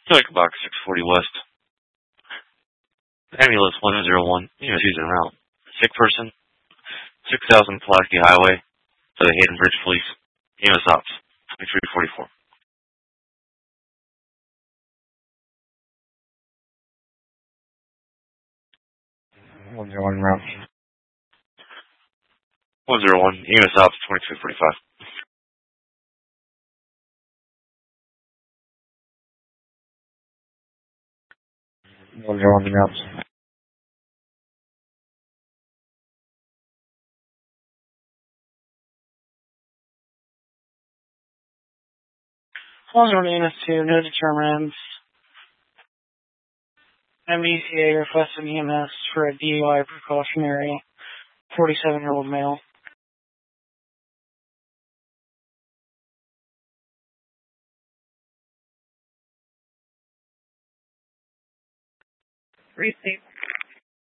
Like box 640 West. Ambulance 101. Units using route. Sick person. 6000 Pulaski Highway. To the Hayden Bridge Police. Units ops. 2344. 101 route. 101. Units ops. 2245. 101 route. 102, no determinants. MDCA requesting EMS for a DUI precautionary, 47-year-old male. Received.